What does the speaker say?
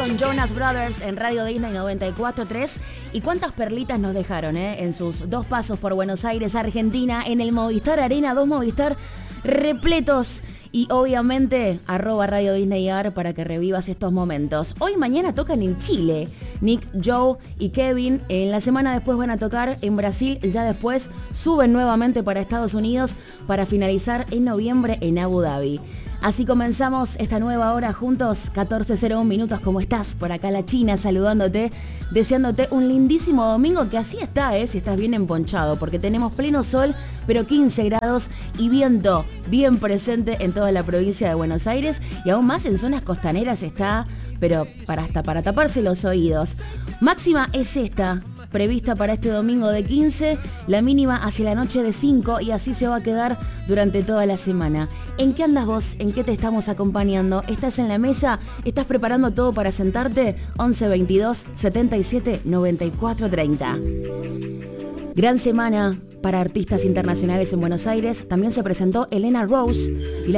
con Jonas Brothers en Radio Disney 94.3. ¿Y cuántas perlitas nos dejaron en sus dos pasos por Buenos Aires, Argentina, en el Movistar Arena, dos Movistar repletos? Y obviamente, @Radio Disney AR para que revivas estos momentos. Hoy y mañana tocan en Chile. Nick, Joe y Kevin. En la semana después van a tocar en Brasil. Ya después suben nuevamente para Estados Unidos para finalizar en noviembre en Abu Dhabi. Así comenzamos esta nueva hora juntos, 14:01 minutos. ¿Cómo estás? Por acá la China saludándote, deseándote un lindísimo domingo, que así está, si estás bien emponchado, porque tenemos pleno sol, pero 15 grados y viento bien presente en toda la provincia de Buenos Aires y aún más en zonas costaneras está, pero hasta para taparse los oídos. Máxima es esta, prevista para este domingo de 15, la mínima hacia la noche de 5 y así se va a quedar durante toda la semana. ¿En qué andas vos? ¿En qué te estamos acompañando? ¿Estás en la mesa? ¿Estás preparando todo para sentarte? 11 22 77 94 30. Gran semana para artistas internacionales en Buenos Aires. También se presentó Elena Rose y la